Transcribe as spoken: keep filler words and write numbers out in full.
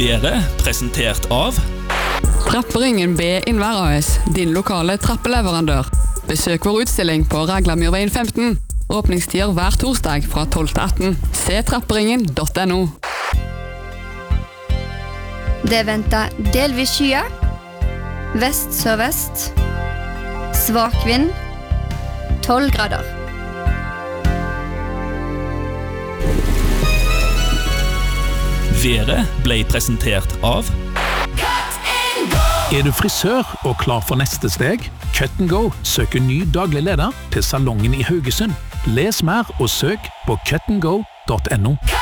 Været presentert av Trapperingen B Innvær A S, din lokale trappeleverandør. Besøk vår utstilling på Raglamyrveien femten. Åpningstider hver torsdag fra tolv til atten. Se trapperingen punktum no. Det venter delvis skyer, vest-sørvest, svak vind, tolv grader. Været ble presentert av Er du frisør og klar for neste steg? Cut and Go søker ny daglig leder til salongen i Haugesund. Les mer og søk på cut and go punktum no.